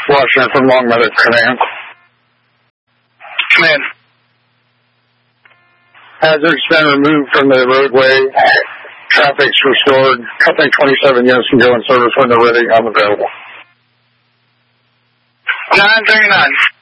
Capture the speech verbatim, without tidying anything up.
Washington from Longmeadow Command. Command. Hazards been removed from the roadway. Traffic's restored. Company twenty-seven units can go in service when they're ready. I'm available. nine thirty-nine.